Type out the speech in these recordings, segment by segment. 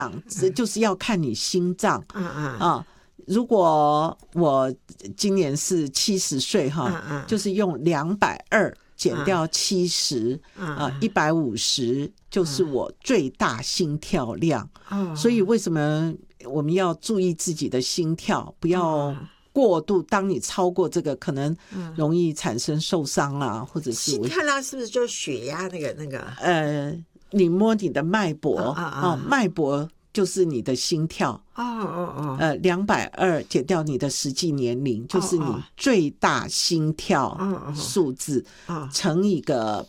这就是要看你心脏如果我今年是70岁哈，就是用220减掉70150就是我最大心跳量。所以为什么我们要注意自己的心跳，不要过度，当你超过这个可能容易产生受伤啦，或者是心跳量是不是就血压那个你摸你的脉搏脉搏就是你的心跳220减掉你的实际年龄就是你最大心跳数字乘以个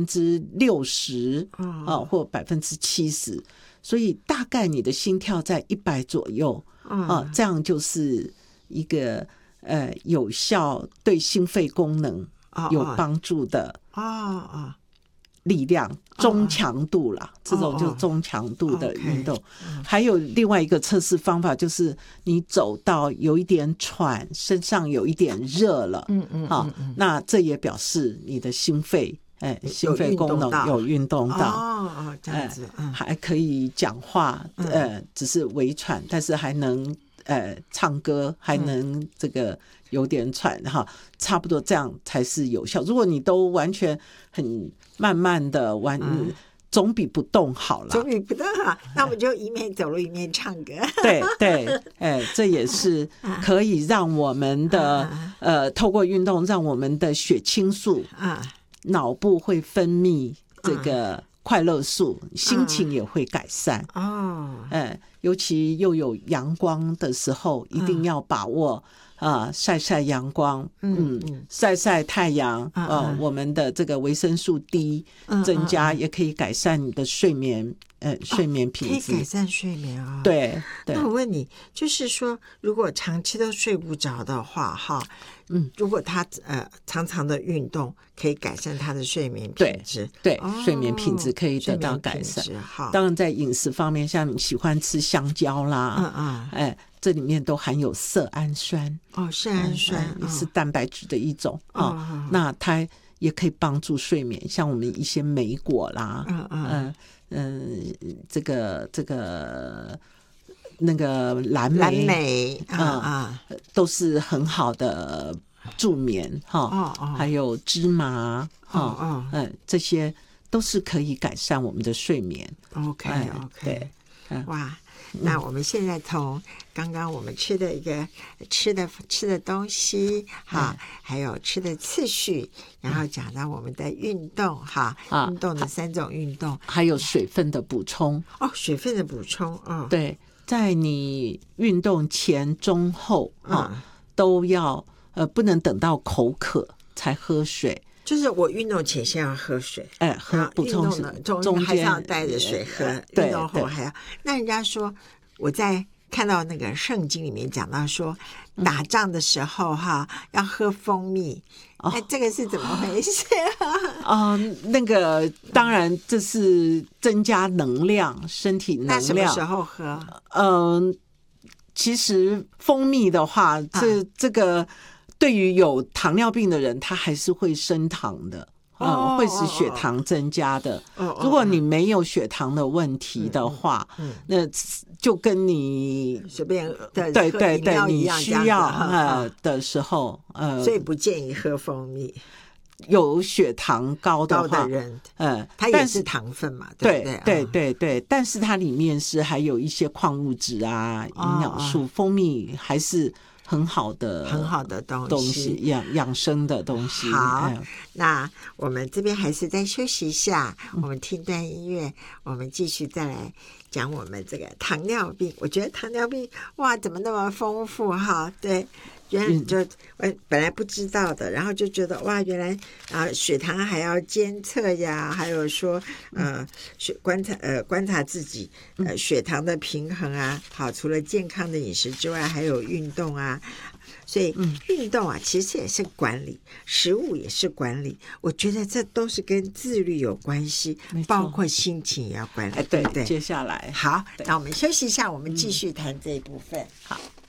60%或70%，所以大概你的心跳在100左右这样就是一个有效对心肺功能有帮助的力量，中强度啦，这种就是中强度的运动。还有另外一个测试方法，就是你走到有一点喘，身上有一点热了，那这也表示你的心肺心肺功能有运动到这样子还可以讲话只是微喘，但是还能唱歌，还能这个有点喘差不多这样才是有效。如果你都完全很慢慢的总比不动好了， 总比不动好。那我们就一面走路一面唱歌。 对对，这也是可以让我们的透过运动，让我们的血清素脑部会分泌这个快乐素，心情也会改善尤其又有阳光的时候，一定要把握晒晒阳光晒晒太阳我们的这个维生素 D 增加也可以改善你的睡眠品质， 可以改善睡眠对。 那我问你，就是说如果长期都睡不着的话如果他常常的运动可以改善他的睡眠品质， 对睡眠品质可以得到改善。当然在饮食方面，像你喜欢吃香蕉啦这里面都含有色氨酸色氨酸是蛋白质的一种那它也可以帮助睡眠，像我们一些莓果啦这个那个蓝莓都是很好的助眠还有芝麻这些都是可以改善我们的睡眠。 OK 对哇，那我们现在从刚刚我们吃的一个吃的东西还有吃的次序，然后讲到我们的运动运动的3种运动， 还有水分的补充水分的补充对，在你运动前中后都要不能等到口渴才喝水， 就是我运动前先要喝水喝补充水，中间还是要带着水喝运动后还要。那人家说我在看到那个圣经里面讲到说打仗的时候要喝蜂蜜这个是怎么回事那个当然这是增加能量，身体能量。 那什么时候喝其实蜂蜜的话这个对于有糖尿病的人他还是会升糖的会使血糖增加的如果你没有血糖的问题的话那就跟你随便对你需要的时候所以不建议喝蜂蜜。 有血糖高的话的人它也是糖分嘛，对不对对但是它里面是还有一些矿物质营养素蜂蜜还是很好的东西养生的东西。 好那我们这边还是再休息一下我们听段音乐，我们继续再来讲我们这个糖尿病。我觉得糖尿病哇怎么那么丰富对，原来就本来不知道的，然后就觉得哇原来血糖还要监测呀，还有说观察自己血糖的平衡好，除了健康的饮食之外还有运动所以运动其实也是管理，食物也是管理，我觉得这都是跟自律有关系，包括心情也要管理对不对？ 接下来好，那我们休息一下，我们继续谈这一部分。 好。